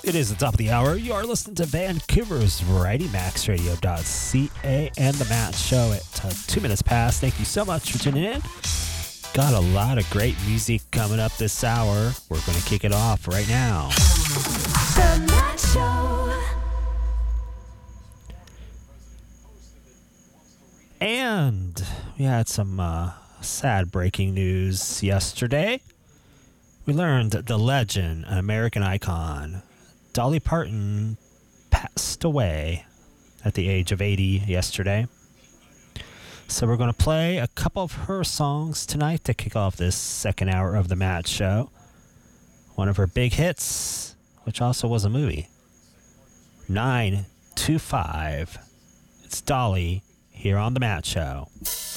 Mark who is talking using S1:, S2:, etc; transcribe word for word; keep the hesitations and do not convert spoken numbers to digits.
S1: It is the top of the hour. You are listening to Vancouver's Variety, max radio dot c a, and The Matt Show at uh, two minutes past. Thank you so much for tuning in. Got a lot of great music coming up this hour. We're going to kick it off right now.
S2: The Matt Show.
S1: And we had some uh, sad breaking news yesterday. We learned the legend, an American icon, Dolly Parton, passed away at the age of eighty yesterday. So we're going to play a couple of her songs tonight to kick off this second hour of the Matt Show. One of her big hits, which also was a movie. nine two five. It's Dolly here on the Matt Show.